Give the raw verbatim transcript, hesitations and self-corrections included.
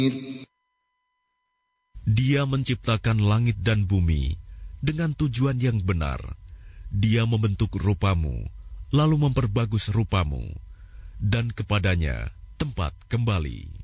Dia menciptakan langit dan bumi dengan tujuan yang benar. Dia membentuk rupamu, lalu memperbagus rupamu, dan kepadanya tempat kembali.